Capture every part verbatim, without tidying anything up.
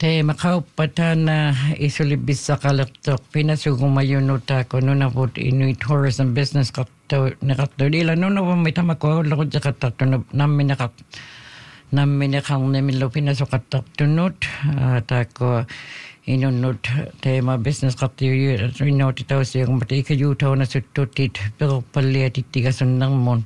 Te makaupatan na isulibis sa kalaktok pinasugumayunod ako no na po Inuit Tourism Business kato nakato dila no na po may tamako lakot sa katato na namin nakat namin nakang namilo pinasukatak tunod at ako inunod tema business kato yun rinot itaw siya kung pati ikayutaw na sututit pero pali at itigasan ng mon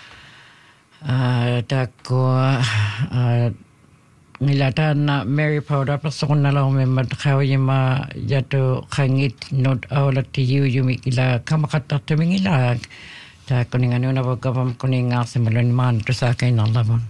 at ako at ngilatan na Mary Powder pas ko na lang may madakaw yung ma yato kangit not awlat ti yu yung ila kamakatat ti mingila ta kuning ano na pagkapam kuning nga sa malon man to sa akin ng labon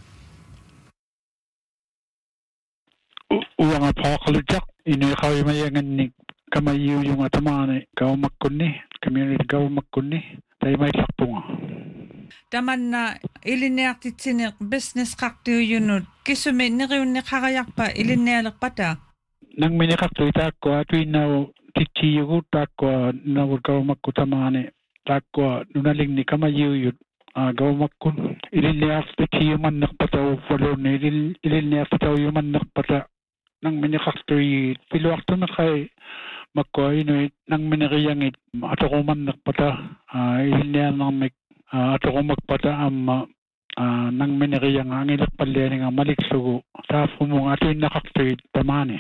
uang apokalujak ino ikaw yung mayangan ni kamayu yung atamane kaw makkunni community kaw makkunni tayo may sakpunga Taman na ilineak titinik business kaktiyo yunod. Kisume niriyon ni kakayak pa ilineak pata. Nang minikakto itako at winaw titiyo tako na wagaw magkutamane tako nunaling ni kamayuyod gaw magkun ilineak titiyo man nakpata walo ni ilineak titiyo man nakpata nang minikakto piluakto na kay magko ino nang miniriyangit ato ko man nakpata ilineak nang may Uh, ato kong magpata ang uh, nang miniriyang ang ilak palya nga maliksugo sa fumong ato yung nakaktuit tamani.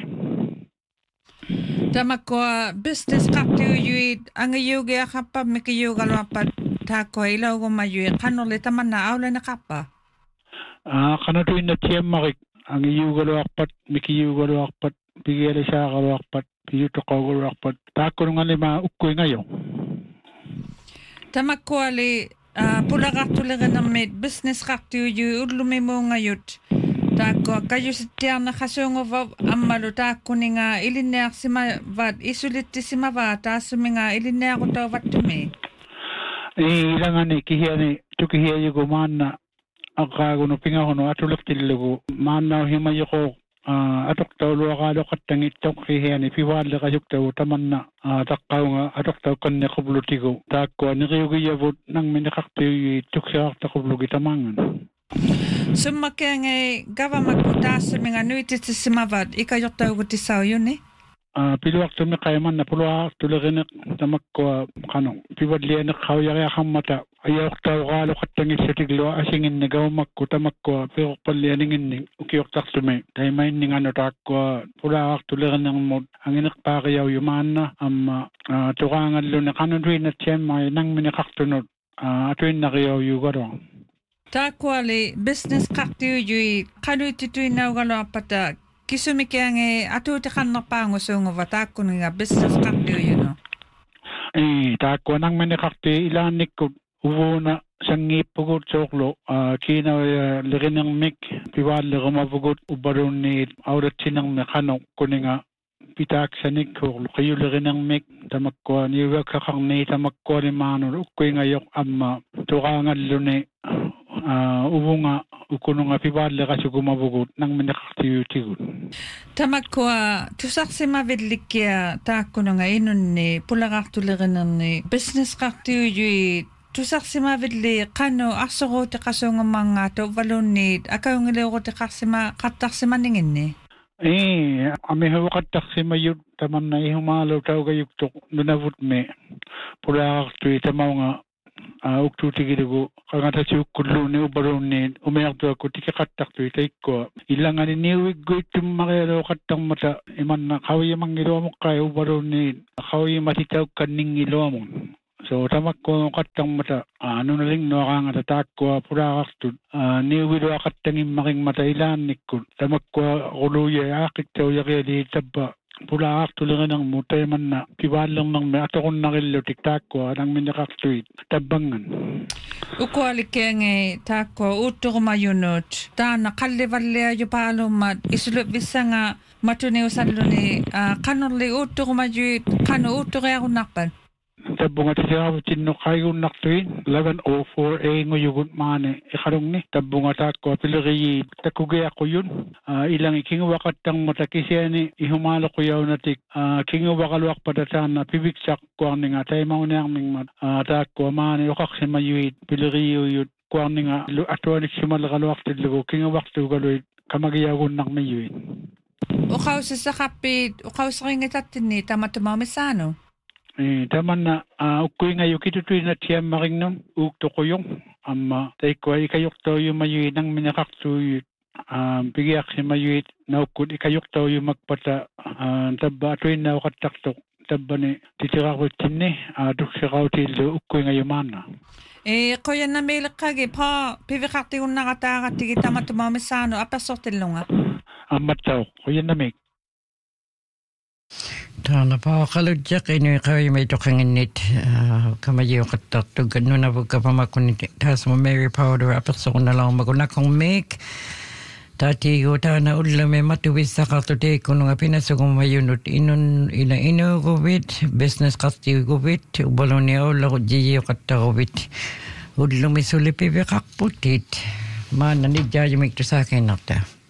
Tama ko business kaktiyo yuit ang iyugi akapa mikiyugal wapat tako ilaw ko mayuit kanuli taman na awla na kapa? Uh, kanatuin na tiyem marik ang iyugal wapat mikiyugal wapat pigili siya wapat piyutokagal wapat tako nga lima ukoy ngayon. Tama ko ali Uh, pula kaktuligan ng med business kaktiyo yu ulumi mo ngayot tako kayo si tiyan na kasyong of amalo tako ni nga ilineak si mavad isulit ti si mavad asumi nga ilineak ko taw vat tumi eh ilangan ni kihiya ni tukihiya yu guman na akago no pinga ko no atulak tilugo man na himayo ko Uh, atok taw lo akalo katangit tok hihen piwal ka juk taw taman na uh, takkaw nga atok taw kan ne kublutigo takko ni riyugi yabot nang minikakti tukya ta kublugi tamangan sumakenge gava makutas mga nuiti simavad ikayot taw guti saw yun eh uh, piluak to me kayman na puluak tulagin tamakko kanong piwadli na kawya kang mata ayaw taw kalo katangit sa tiglo asingin nagaw makko tamakko pero palyaningin ning ukiyok taksume tay may ning ano takko pula aktuleran ng mod ang inakpakayaw yuman na am uh, tukangan lo na kanon rin at siya may nang minikaktunod uh, atuin na kayaw yugaro takko ali business kaktiyo yu kano itutuin na ugalo apata kisumi kaya nga atu tekan na panguso nga vatakko nga business kaktiyo yu no eh takko nang minikakti ilanik ko uvo na sangi pugot soklo uh, kina uh, lirin ng mik piwal rumavugot ubaron ni aurat sinang nakano kuninga pitak sanik ko kayo lirin ng mik tamakko ni wakakang ni tamakko ni mano ukoy ngayok amma tukangan lune uh, uvo nga ukuno nga piwal kasi gumavugot nang minakaktiyo tigot tamakko tusak si mavidlikya takko nga inon ni pulakaktulirin ni business kaktiyo yu tusak si mavidli kano asoro te kaso nga mga to valonid akaw nga leo te kasima katak si maningin ni eh ami hawa katak si mayud taman na ihumalo taw gayuk tok nunavut me pula tu tamaw nga uh, uktu tigidugo kanga ta si kullu ni ubaron ni umayak to ko tikakatak tu tay ko ilangan ni niwig go tum makero katang mata iman na kawi mangilo mo kay ubaron ni kawi matitaw kaning ilo mo so tamakko katang mata ano na ling no kang tatakko pura kaktud ni wido katangin making mata ilan nikko tamakko uluya akit taw yakeli tabba pura kaktulingan ng mutay man na kibalang ng may ato kong nakilo tiktakko nang minakaktuit tabangan ukwali kenge takko uto mayunot ta nakallivalle ayo palo mat isulut bisa nga matune usallo ni kanoli uto mayu kano uto kaya kunakpan tabunga ti siya tinno kayo naktuin eleven oh four a nguyugot mane ikarong ni tabunga ta ko piligi takugi ako yun uh, ilang iking wakat tang matakisya ni ihumalo ko yaw natik uh, king wakalwak padatan na pibiksak ko ang nga tay mauna ang ning mat uh, ta ko mane ukak si mayuit piligi yut ko ang nga atwa ni simal kalwak tidlugo king wak tu galoy kamagiyagon nak mayuit uqausissaqarpiit uqauseringitattinni tamatumaumissaanu e tamanna ukkuinga yukitutuina tiammaringnum uuktoquyung amma taikwa ikayuqtoyumayuinang minaqartuuyut pigiaqsimayuit naukkut ikayuqtoyumakpata tabba atuinna uqattartoq tabbani titiraaruttinni tuksiqautiillu ukkuinga yumaanna e qoyanna meeleqqagi pa piviqartigunnaqataaqattigi tamatumaumissaanu apassortillunga ammattao qoyannamik Tana pa qalujjaq inu qawimay toqanginnit kamayiuqattartu gannunavukka pamakunit taasma Mary Powder apersornalaummakunakong meek Tatigo tana ullame matuvissaqartu teekkununga pinasugumayunut inun ila inuguvit business qartiguvit ubaluni aulaqut jiyiuqattaruvit ullumi sulipiviqarputit maanani jaajimik tusaakinnarta